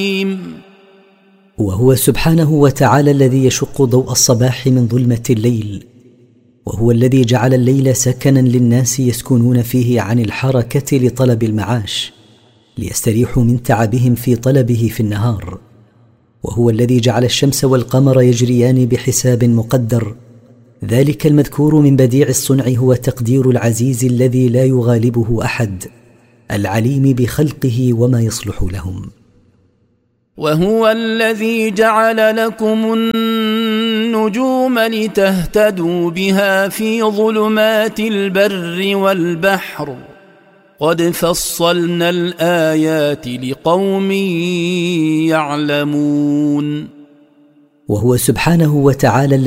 وهو سبحانه وتعالى الذي يشق ضوء الصباح من ظلمة الليل، وهو الذي جعل الليل سكنا للناس يسكنون فيه عن الحركة لطلب المعاش، ليستريحوا من تعبهم في طلبه في النهار. وهو الذي جعل الشمس والقمر يجريان بحساب مقدر. ذلك المذكور من بديع الصنع هو تقدير العزيز الذي لا يغالبه أحد، العليم بخلقه وما يصلح لهم. وهو الذي جعل لكم النجوم لتهتدوا بها في ظلمات البر والبحر، قد فصلنا الآيات لقوم يعلمون. وهو سبحانه وتعالى